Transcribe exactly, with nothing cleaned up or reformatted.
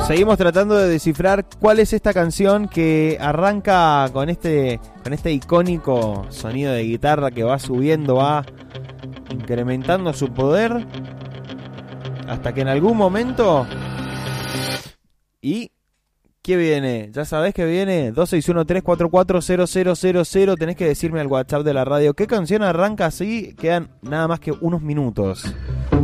Seguimos tratando de descifrar cuál es esta canción que arranca con este, con este icónico sonido de guitarra que va subiendo, va incrementando su poder hasta que en algún momento... ¿Y qué viene? ¿Ya sabés que viene? dos seis uno tres cuatro cuatro cero cero cero cero. Tenés que decirme al WhatsApp de la radio qué canción arranca así. Quedan nada más que unos minutos.